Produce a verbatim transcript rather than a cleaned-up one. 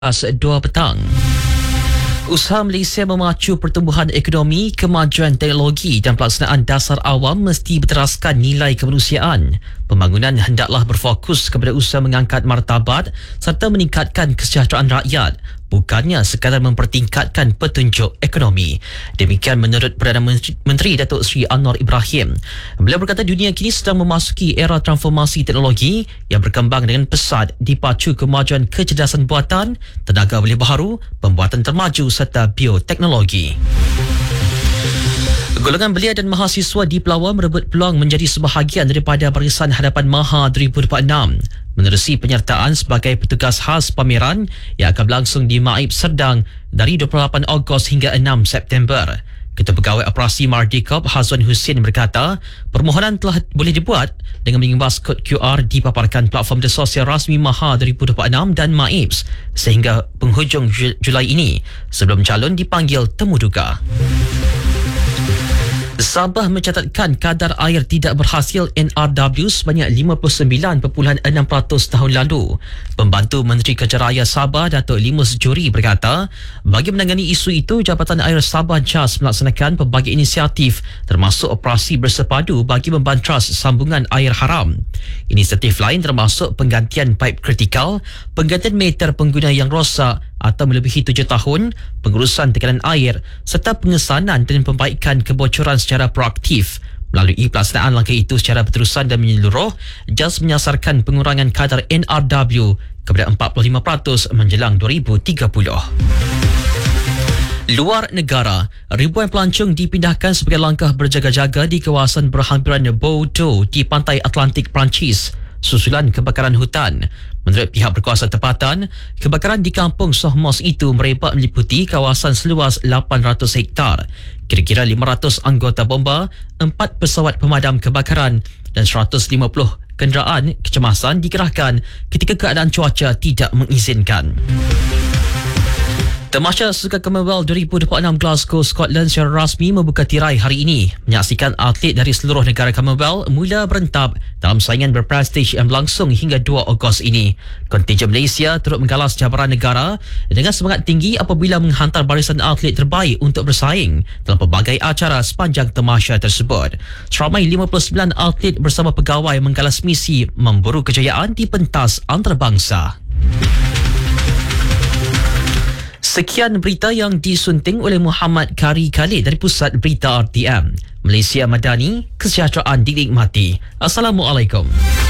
dua petang. Usaha Malaysia memacu pertumbuhan ekonomi, kemajuan teknologi dan pelaksanaan dasar awam mesti berteraskan nilai kemanusiaan. Pembangunan hendaklah berfokus kepada usaha mengangkat martabat serta meningkatkan kesejahteraan rakyat, bukannya sekadar mempertingkatkan petunjuk ekonomi. Demikian menurut Perdana Menteri, Menteri Datuk Seri Anwar Ibrahim. Beliau berkata dunia kini sedang memasuki era transformasi teknologi yang berkembang dengan pesat, dipacu kemajuan kecerdasan buatan, tenaga boleh baharu, pembuatan termaju serta bioteknologi. Golongan belia dan mahasiswa di Pelawam merebut peluang menjadi sebahagian daripada Barisan Hadapan Maha dua ribu dua puluh enam menerusi penyertaan sebagai petugas khas pameran yang akan berlangsung di Maib Serdang dari dua puluh lapan Ogos hingga enam September. Ketua Pegawai Operasi Mardikop Hazwan Hussein berkata, permohonan telah boleh dibuat dengan mengimbas kod Q R dipaparkan platform media sosial rasmi Maha dua ribu dua puluh enam dan Maibs sehingga penghujung Julai ini sebelum calon dipanggil temu duga. Sabah mencatatkan kadar air tidak berhasil N R W sebanyak lima puluh sembilan perpuluhan enam peratus tahun lalu. Pembantu Menteri Kejaraya Sabah Datuk Limus Juri berkata, bagi menangani isu itu, Jabatan Air Sabah J A S melaksanakan pelbagai inisiatif termasuk operasi bersepadu bagi membantras sambungan air haram. Inisiatif lain termasuk penggantian paip kritikal, penggantian meter pengguna yang rosak atau melebihi tujuh tahun, pengurusan tekanan air serta pengesanan dan perbaikan kebocoran secara proaktif. Melalui pelaksanaan langkah itu secara berterusan dan menyeluruh, J A S menyasarkan pengurangan kadar N R W kepada empat puluh lima peratus menjelang dua ribu tiga puluh. Luar negara, ribuan pelancong dipindahkan sebagai langkah berjaga-jaga di kawasan berhampiran Bordeaux di pantai Atlantik Perancis susulan kebakaran hutan. Menurut pihak berkuasa tempatan, kebakaran di kampung Sohmos itu merebak meliputi kawasan seluas lapan ratus hektar. Kira-kira lima ratus anggota bomba, empat pesawat pemadam kebakaran dan seratus lima puluh kenderaan kecemasan dikerahkan ketika keadaan cuaca tidak mengizinkan. Tamasya Sukan Commonwealth dua ribu dua puluh enam Glasgow, Scotland secara rasmi membuka tirai hari ini. Menyaksikan atlet dari seluruh negara Commonwealth mula berentap dalam saingan berprestij yang berlangsung hingga dua Ogos ini. Kontingen Malaysia turut menggalas cabaran negara dengan semangat tinggi apabila menghantar barisan atlet terbaik untuk bersaing dalam pelbagai acara sepanjang tamasya tersebut. Seramai lima puluh sembilan atlet bersama pegawai menggalas misi memburu kejayaan di pentas antarabangsa. Sekian berita yang disunting oleh Muhammad Kari Khalid dari Pusat Berita R T M. Malaysia Madani, kesejahteraan dinikmati. Assalamualaikum.